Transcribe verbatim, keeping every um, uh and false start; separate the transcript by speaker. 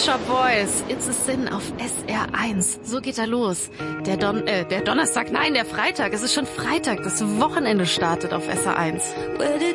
Speaker 1: Shop Boys, It's a Sin auf S R eins. So geht er los. Der Don, äh, der Donnerstag, nein, der Freitag. Es ist schon Freitag. Das Wochenende startet auf S R eins.